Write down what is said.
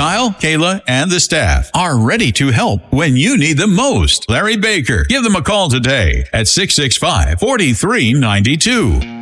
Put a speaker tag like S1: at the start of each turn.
S1: Kyle, Kayla, and the staff are ready to help when you need them most. Larry Baker. Give them a call today at 665-4392.